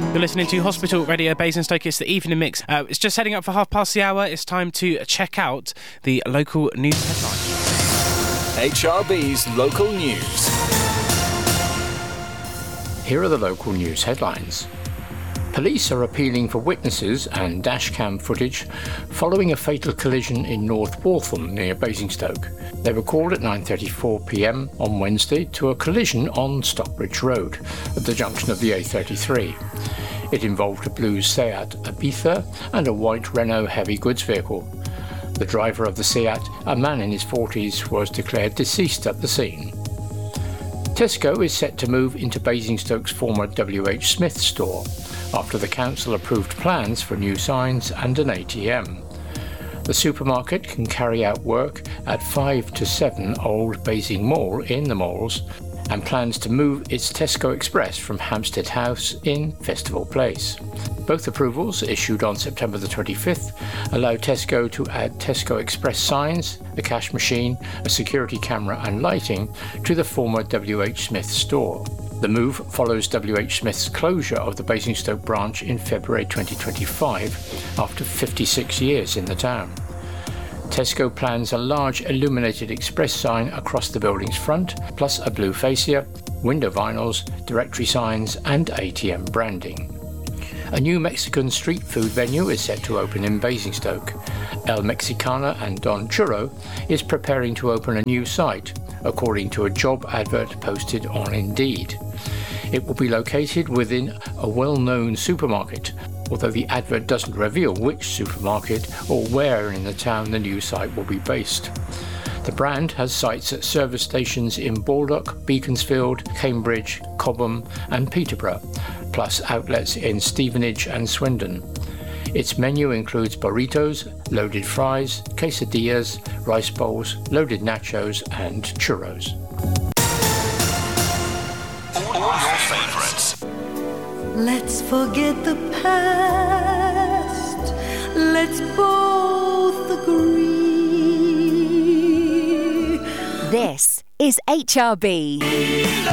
You're listening to Hospital Radio Basingstoke. It's the evening mix. It's just heading up for 1:30. It's time to check out the local news headlines. HRB's local news. Here are the local news headlines. Police are appealing for witnesses and dashcam footage following a fatal collision in North Waltham near Basingstoke. They were called at 9:34 p.m. on Wednesday to a collision on Stockbridge Road at the junction of the A33. It involved a blue Seat Ibiza and a white Renault heavy goods vehicle. The driver of the Seat, a man in his 40s, was declared deceased at the scene. Tesco is set to move into Basingstoke's former WH Smith store after the council approved plans for new signs and an ATM. The supermarket can carry out work at 5 to 7 Old Basing Mall in the malls and plans to move its Tesco Express from Hampstead House in Festival Place. Both approvals, issued on September the 25th, allow Tesco to add Tesco Express signs, a cash machine, a security camera and lighting to the former WH Smith store. The move follows WH Smith's closure of the Basingstoke branch in February 2025 after 56 years in the town. Tesco plans a large illuminated express sign across the building's front, plus a blue fascia, window vinyls, directory signs and ATM branding. A new Mexican street food venue is set to open in Basingstoke. El Mexicana and Don Churro is preparing to open a new site, according to a job advert posted on Indeed. It will be located within a well-known supermarket, although the advert doesn't reveal which supermarket or where in the town the new site will be based. The brand has sites at service stations in Baldock, Beaconsfield, Cambridge, Cobham and Peterborough, plus outlets in Stevenage and Swindon. Its menu includes burritos, loaded fries, quesadillas, rice bowls, loaded nachos and churros. All your favourites. Let's forget the past. Let's both agree. This is HRB.